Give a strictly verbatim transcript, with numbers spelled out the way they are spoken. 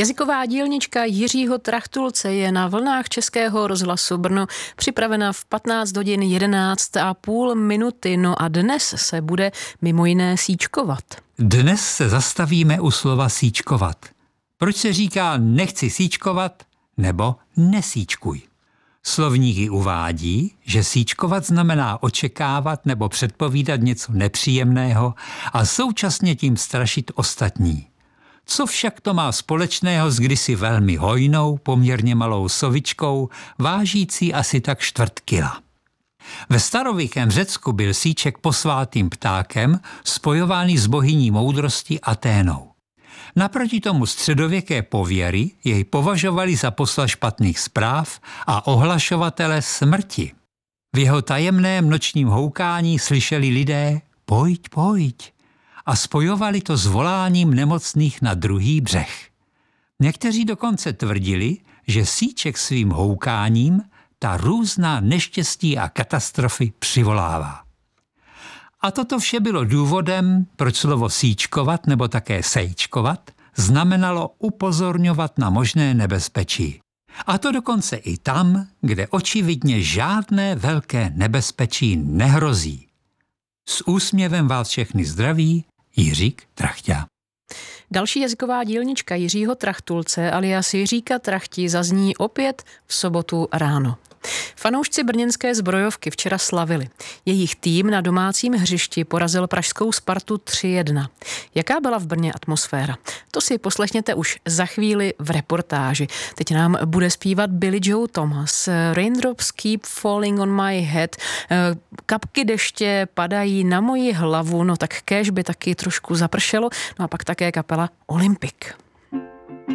Jazyková dílnička Jiřího Trachtulce je na vlnách Českého rozhlasu Brno připravena v patnáct hodin jedenáct a půl minuty. No a dnes se bude mimo jiné síčkovat. Dnes se zastavíme u slova síčkovat. Proč se říká nechci síčkovat nebo nesíčkuj? Slovníky uvádí, že síčkovat znamená očekávat nebo předpovídat něco nepříjemného a současně tím strašit ostatní. Co však to má společného s kdysi velmi hojnou, poměrně malou sovičkou, vážící asi tak čtvrt kila? Ve starověkém Řecku byl síček posvátým ptákem, spojovaný s bohyní moudrosti Aténou. Naproti tomu středověké pověry jej považovali za posla špatných zpráv a ohlašovatele smrti. V jeho tajemném nočním houkání slyšeli lidé pojď, pojď a spojovali to s voláním nemocných na druhý břeh. Někteří dokonce tvrdili, že síček svým houkáním ta různá neštěstí a katastrofy přivolává. A toto vše bylo důvodem, proč slovo síčkovat nebo také sejčkovat znamenalo upozorňovat na možné nebezpečí. A to dokonce i tam, kde očividně žádné velké nebezpečí nehrozí. S úsměvem vás všechny zdraví, Jiřík Trachťa. Další jazyková dílnička Jiřího Trachtulce alias Jiříka Trachti zazní opět v sobotu ráno. Fanoušci brněnské Zbrojovky včera slavili. Jejich tým na domácím hřišti porazil pražskou Spartu tři jedna. Jaká byla v Brně atmosféra? To si poslechněte už za chvíli v reportáži. Teď nám bude zpívat Billie Joe Thomas. Raindrops keep falling on my head. Kapky deště padají na moji hlavu, no tak kéž by taky trošku zapršelo. No a pak také kapela Olympic.